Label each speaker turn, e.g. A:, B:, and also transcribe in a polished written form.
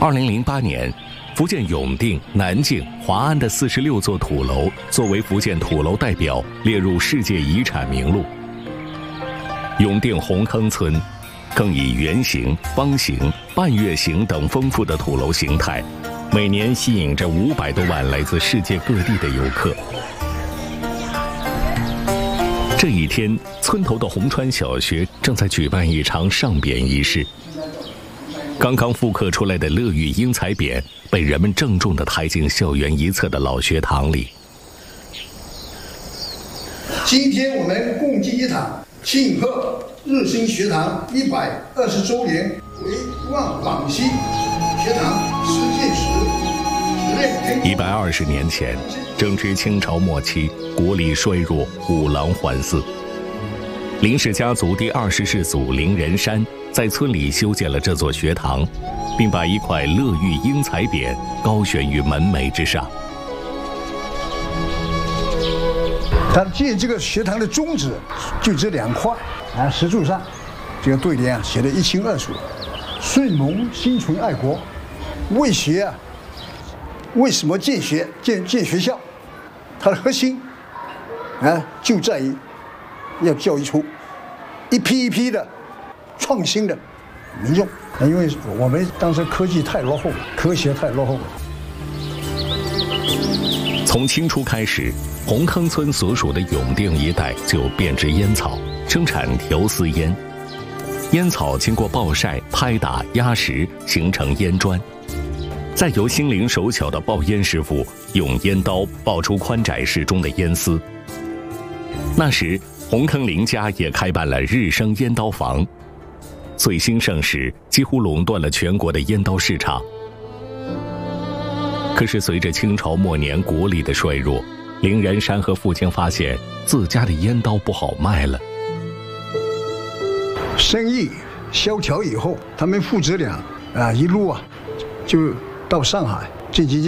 A: 2008年，福建永定、南靖、华安的46座土楼作为福建土楼代表列入世界遗产名录。永定红坑村更以圆形、方形、半月形等丰富的土楼形态，每年吸引着500多万来自世界各地的游客。这一天，村头的红川小学正在举办一场上匾仪式。刚刚复刻出来的乐玉英才匾被人们郑重地抬进校园一侧的老学堂里。
B: 今天我们共计一堂，庆贺日新学堂120周年，为望广西学堂实践时
A: 120年前，正值清朝末期，国力衰弱，五郎环伺。林氏家族第20世祖林仁山在村里修建了这座学堂，并把一块乐玉英才匾高悬于门楣之上。
B: 他建这个学堂的宗旨就这2块石柱上，这个对联写得一清二楚：顺蒙心存爱国。为学为什么建学校？它的核心就在于要教育出一批一批的创新的民众。因为我们当时科技太落后，科学太落后了。
A: 从清初开始，红坑村所属的永定一带就变植烟草，生产条丝烟。烟草经过暴晒、拍打、压实，形成烟砖。再由心灵手巧的爆烟师傅用烟刀爆出宽窄适中的烟丝。那时，红坑林家也开办了日升烟刀房，最兴盛时几乎垄断了全国的烟刀市场。可是随着清朝末年国力的衰弱，林仁山和父亲发现自家的烟刀不好卖了。
B: 生意萧条以后，他们父子俩一路就到上海进行